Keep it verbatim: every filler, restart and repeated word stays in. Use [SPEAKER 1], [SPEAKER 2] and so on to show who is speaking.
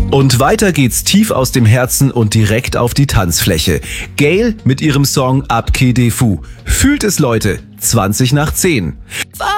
[SPEAKER 1] Und weiter geht's tief aus dem Herzen und direkt auf die Tanzfläche. Gayle mit ihrem Song Ab Quai des Fous. Fühlt es, Leute, zwanzig nach zehn.